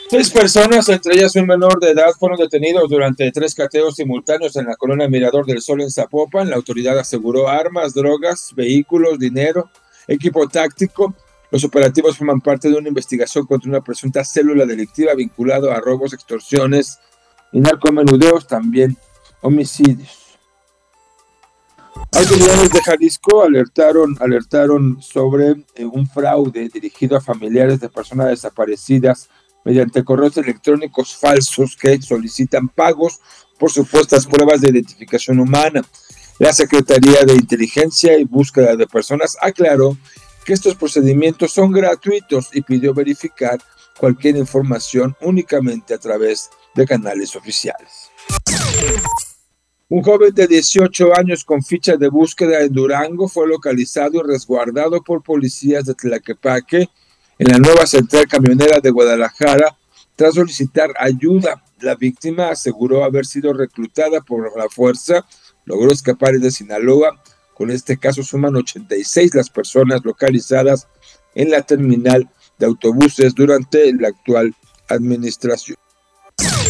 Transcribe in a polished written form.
6 personas, entre ellas un menor de edad, fueron detenidos durante 3 cateos simultáneos en la colonia Mirador del Sol en Zapopan. La autoridad aseguró armas, drogas, vehículos, dinero, equipo táctico. Los operativos forman parte de una investigación contra una presunta célula delictiva vinculada a robos, extorsiones y narcomenudeos, también homicidios. Autoridades de Jalisco alertaron sobre un fraude dirigido a familiares de personas desaparecidas mediante correos electrónicos falsos que solicitan pagos por supuestas pruebas de identificación humana. La Secretaría de Inteligencia y Búsqueda de Personas aclaró que estos procedimientos son gratuitos y pidió verificar cualquier información únicamente a través de canales oficiales. Un joven de 18 años con ficha de búsqueda en Durango fue localizado y resguardado por policías de Tlaquepaque en la nueva central camionera de Guadalajara tras solicitar ayuda. La víctima aseguró haber sido reclutada por la fuerza, logró escapar de Sinaloa. Con este caso suman 86 las personas localizadas en la terminal de autobuses durante la actual administración.